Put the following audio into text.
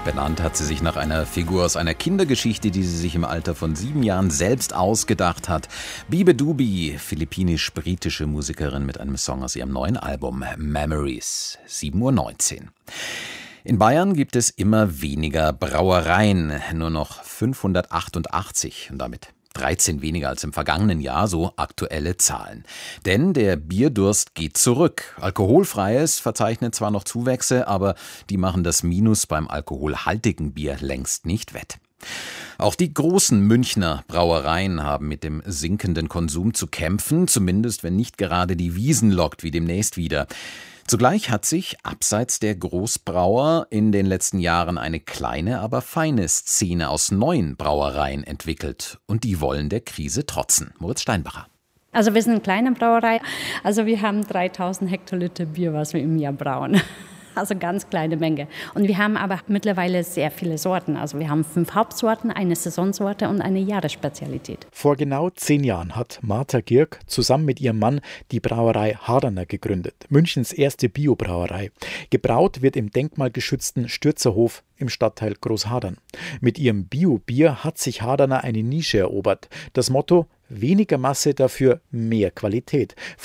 Benannt hat sie sich nach einer Figur aus einer Kindergeschichte, die sie sich im Alter von 7 Jahren selbst ausgedacht hat. Bibe Dubi, philippinisch-britische Musikerin mit einem Song aus ihrem neuen Album Memories, 7:19 Uhr. In Bayern gibt es immer weniger Brauereien, nur noch 588 und damit 13 weniger als im vergangenen Jahr, so aktuelle Zahlen. Denn der Bierdurst geht zurück. Alkoholfreies verzeichnet zwar noch Zuwächse, aber die machen das Minus beim alkoholhaltigen Bier längst nicht wett. Auch die großen Münchner Brauereien haben mit dem sinkenden Konsum zu kämpfen, zumindest wenn nicht gerade die Wiesn lockt wie demnächst wieder. Zugleich hat sich abseits der Großbrauer in den letzten Jahren eine kleine, aber feine Szene aus neuen Brauereien entwickelt. Und die wollen der Krise trotzen. Moritz Steinbacher. Also wir sind eine kleine Brauerei. Also wir haben 3000 Hektoliter Bier, was wir im Jahr brauen. Also ganz kleine Menge. Und wir haben aber mittlerweile sehr viele Sorten. Also wir haben 5 Hauptsorten, eine Saisonsorte und eine Jahresspezialität. Vor genau 10 Jahren hat Martha Gierk zusammen mit ihrem Mann die Brauerei Hardaner gegründet. Münchens erste Biobrauerei. Gebraut wird im denkmalgeschützten Stürzerhof im Stadtteil Großhadern. Mit ihrem Bio-Bier hat sich Hardaner eine Nische erobert. Das Motto: weniger Masse, dafür mehr Qualität.